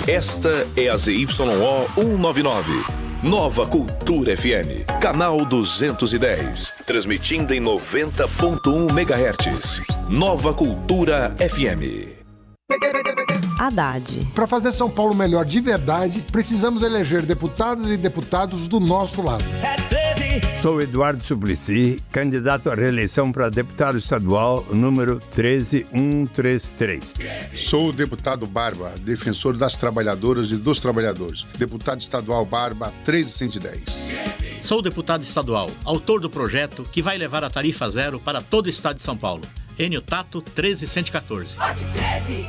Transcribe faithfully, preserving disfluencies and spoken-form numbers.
Esta é a Z Y O cento e noventa e nove. Nova Cultura F M, canal duzentos e dez, transmitindo em noventa ponto um megahertz. Nova Cultura F M. Haddad. Para fazer São Paulo melhor de verdade, precisamos eleger deputadas e deputados do nosso lado. Sou Eduardo Suplicy, candidato à reeleição para deputado estadual número treze mil cento e trinta e três. Sou o deputado Barba, defensor das trabalhadoras e dos trabalhadores. Deputado estadual Barba treze mil cento e dez. Sou o deputado estadual, autor do projeto que vai levar a tarifa zero para todo o estado de São Paulo. Enio Tato treze mil cento e quatorze.